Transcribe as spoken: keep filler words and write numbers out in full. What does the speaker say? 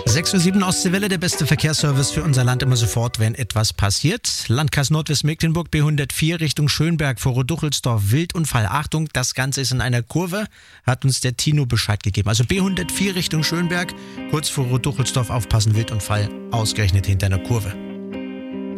sechs Uhr sieben Ostseewelle, der beste Verkehrsservice für unser Land immer sofort, wenn etwas passiert. Landkreis Nordwestmecklenburg, B hundertvier Richtung Schönberg, vor Roduchelsdorf, Wildunfall. Achtung, das Ganze ist in einer Kurve, hat uns der Tino Bescheid gegeben. Also B hundertvier Richtung Schönberg, kurz vor Roduchelsdorf aufpassen, Wildunfall, ausgerechnet hinter einer Kurve.